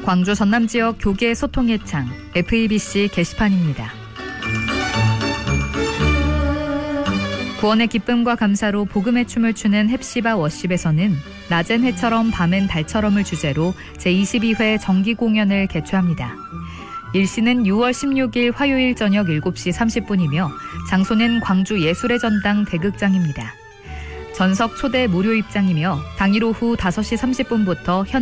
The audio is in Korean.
광주 전남 지역 교계 소통의 창 FEBC 게시판입니다. 구원의 기쁨과 감사로 복음의 춤을 추는 햅시바 워십에서는 낮엔 해처럼 밤엔 달처럼을 주제로 제22회 정기 공연을 개최합니다. 일시는 6월 16일 화요일 저녁 7시 30분이며 장소는 광주 예술의 전당 대극장입니다. 전석 초대 무료 입장이며 당일 오후 5시 30분부터